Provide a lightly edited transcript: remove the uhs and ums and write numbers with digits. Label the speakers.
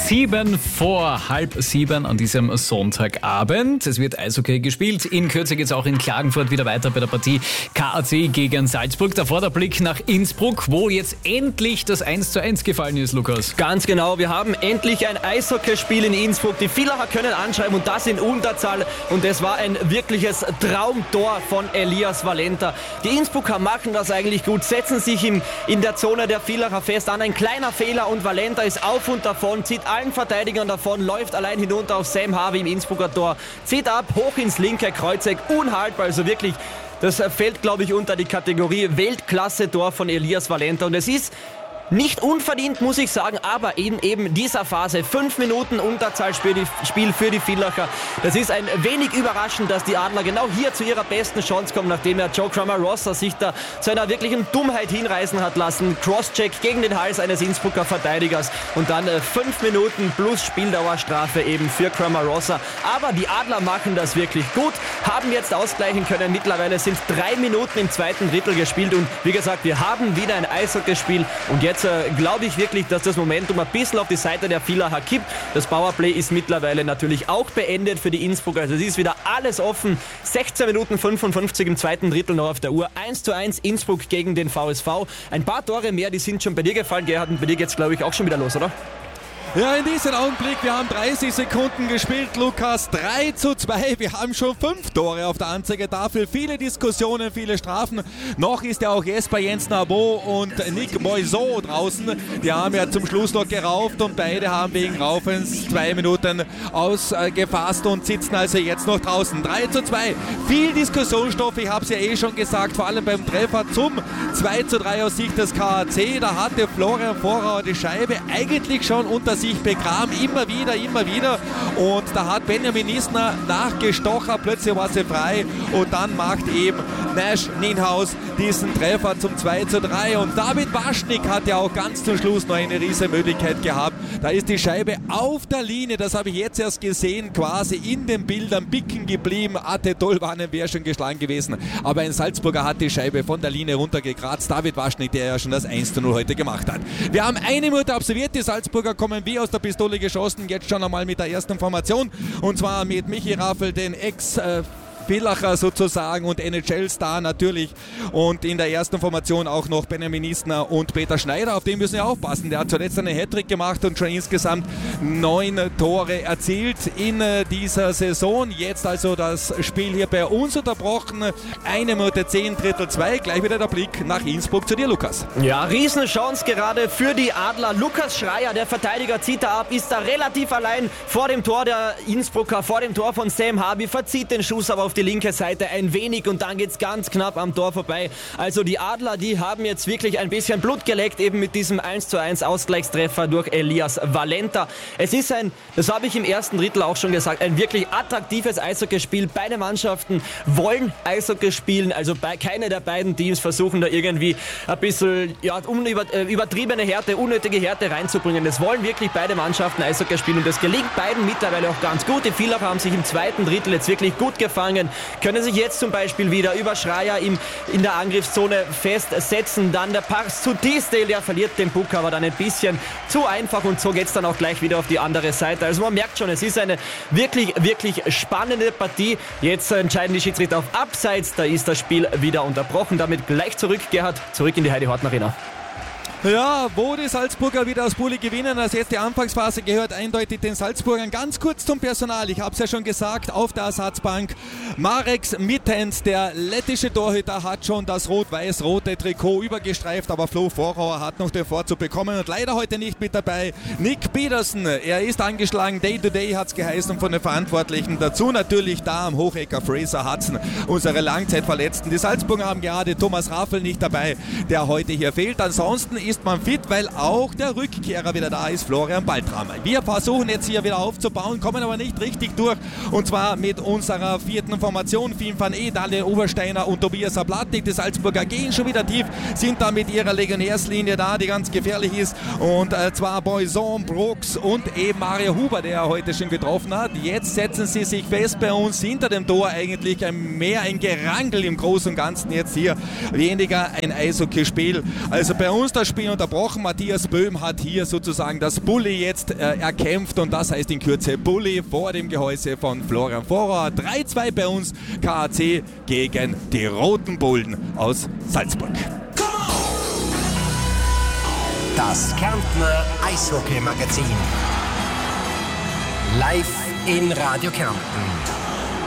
Speaker 1: 7:45 an diesem Sonntagabend. Es wird Eishockey gespielt. In Kürze geht es auch in Klagenfurt wieder weiter bei der Partie KAC gegen Salzburg. Davor der Blick nach Innsbruck, wo jetzt endlich das 1:1 gefallen ist, Lukas.
Speaker 2: Ganz genau, wir haben endlich ein Eishockeyspiel in Innsbruck. Die Villacher können anschreiben und das in Unterzahl. Und es war ein wirkliches Traumtor von Elias Valenta. Die Innsbrucker machen das eigentlich gut, setzen sich in der Zone der Villacher fest an. Ein kleiner Fehler und Valenta ist auf und davon, zieht allen Verteidigern davon, läuft allein hinunter auf Sam Harvey im Innsbrucker Tor, zieht ab, hoch ins linke Kreuzeck, unhaltbar, also wirklich, das fällt, glaube ich, unter die Kategorie Weltklasse-Tor von Elias Valenta und es ist nicht unverdient, muss ich sagen, aber in eben dieser Phase 5 Minuten Unterzahlspiel für die Villacher. Das ist ein wenig überraschend, dass die Adler genau hier zu ihrer besten Chance kommen, nachdem ja Joe Cramarossa sich da zu einer wirklichen Dummheit hinreißen hat lassen. Crosscheck gegen den Hals eines Innsbrucker Verteidigers und dann 5 Minuten plus Spieldauerstrafe eben für Cramarossa. Aber die Adler machen das wirklich gut, haben jetzt ausgleichen können. Mittlerweile sind 3 Minuten im zweiten Drittel gespielt und wie gesagt, wir haben wieder ein Eishockeyspiel und jetzt glaube ich wirklich, dass das Momentum ein bisschen auf die Seite der Villacher kippt. Das Powerplay ist mittlerweile natürlich auch beendet für die Innsbrucker. Also es ist wieder alles offen. 16 Minuten 55 im zweiten Drittel noch auf der Uhr. 1:1 Innsbruck gegen den VSV. Ein paar Tore mehr, die sind schon bei dir gefallen. Gerhard, und bei dir geht's, glaube ich, auch schon wieder los, oder?
Speaker 3: Ja, in diesem Augenblick, wir haben 30 Sekunden gespielt, Lukas, 3:2, wir haben schon 5 Tore auf der Anzeigetafel, viele Diskussionen, viele Strafen, noch ist ja auch Jesper Jens-Nabo und Nick Moiseau draußen, die haben ja zum Schluss noch gerauft und beide haben wegen Raufens 2 Minuten ausgefasst und sitzen also jetzt noch draußen, 3:2, viel Diskussionsstoff, ich habe es ja schon gesagt, vor allem beim Treffer zum 2:3 aus Sicht des KAC, da hatte Florian Vorauer die Scheibe eigentlich schon unter sich begraben, immer wieder und da hat Benjamin Isner nachgestochen, plötzlich war sie frei und dann macht eben Nash Nienhaus diesen Treffer zum 2:3 und David Waschnik hat ja auch ganz zum Schluss noch eine riesige Möglichkeit gehabt, da ist die Scheibe auf der Linie, das habe ich jetzt erst gesehen, quasi in den Bildern bicken geblieben, Ate Tolvanen wäre schon geschlagen gewesen, aber ein Salzburger hat die Scheibe von der Linie runtergekratzt, David Waschnik, der ja schon das 1:0 heute gemacht hat. Wir haben 1 Minute absolviert, die Salzburger kommen wie aus der Pistole geschossen, jetzt schon einmal mit der ersten Formation und zwar mit Michi Raffel, den Villacher sozusagen und NHL-Star natürlich und in der ersten Formation auch noch Benjamin Isner und Peter Schneider, auf den müssen wir aufpassen, der hat zuletzt einen Hattrick gemacht und schon insgesamt 9 Tore erzielt in dieser Saison, jetzt also das Spiel hier bei uns unterbrochen, 1 Minute 10, Drittel 2, gleich wieder der Blick nach Innsbruck zu dir, Lukas.
Speaker 2: Ja, Riesenchance gerade für die Adler, Lukas Schreier, der Verteidiger, zieht da ab, ist da relativ allein vor dem Tor der Innsbrucker, vor dem Tor von Sam Harvey, verzieht den Schuss aber auf die linke Seite ein wenig und dann geht's ganz knapp am Tor vorbei. Also die Adler, die haben jetzt wirklich ein bisschen Blut geleckt, eben mit diesem 1:1 Ausgleichstreffer durch Elias Valenta. Es ist das habe ich im ersten Drittel auch schon gesagt, ein wirklich attraktives Eishockeyspiel. Beide Mannschaften wollen Eishockey spielen, also keine der beiden Teams versuchen da irgendwie ein bisschen übertriebene Härte, unnötige Härte reinzubringen. Es wollen wirklich beide Mannschaften Eishockey spielen und das gelingt beiden mittlerweile auch ganz gut. Die Villacher haben sich im zweiten Drittel jetzt wirklich gut gefangen, können sich jetzt zum Beispiel wieder über Schreier in der Angriffszone festsetzen. Dann der Pass zu Teasdale, der verliert den Puck, aber dann ein bisschen zu einfach und so geht es dann auch gleich wieder auf die andere Seite. Also man merkt schon, es ist eine wirklich, wirklich spannende Partie. Jetzt entscheiden die Schiedsrichter auf Abseits, da ist das Spiel wieder unterbrochen. Damit gleich zurück, Gerhard, zurück in die Heidi-Horten Arena.
Speaker 3: Ja, wo die Salzburger wieder aus Bulli gewinnen, als jetzt die Anfangsphase gehört eindeutig den Salzburgern. Ganz kurz zum Personal, ich habe es ja schon gesagt, auf der Ersatzbank Marek Mittens, der lettische Torhüter, hat schon das rot-weiß-rote Trikot übergestreift, aber Flo Vorauer hat noch den Vorzug bekommen und leider heute nicht mit dabei. Nick Peterson, er ist angeschlagen, Day-to-Day hat es geheißen von den Verantwortlichen. Dazu natürlich da am Hochecker Fraser Hudson, unsere Langzeitverletzten. Die Salzburger haben gerade Thomas Raffel nicht dabei, der heute hier fehlt. Ansonsten ist man fit, weil auch der Rückkehrer wieder da ist, Florian Baltram. Wir versuchen jetzt hier wieder aufzubauen, kommen aber nicht richtig durch und zwar mit unserer vierten Formation, Finn van E, Dalle Obersteiner und Tobias Ablatnik. Die Salzburger gehen schon wieder tief, sind da mit ihrer Legionärslinie da, die ganz gefährlich ist und zwar Boison, Brooks und eben Mario Huber, der heute schon getroffen hat. Jetzt setzen sie sich fest bei uns hinter dem Tor, eigentlich mehr ein Gerangel im Großen und Ganzen jetzt hier, weniger ein Eishockeyspiel. Also bei uns das Spiel unterbrochen. Matthias Böhm hat hier sozusagen das Bulli jetzt erkämpft und das heißt in Kürze Bulli vor dem Gehäuse von Florian Vorer. 3-2 bei uns, KAC gegen die Roten Bullen aus Salzburg.
Speaker 4: Das Kärntner Eishockey-Magazin. Live in Radio Kärnten.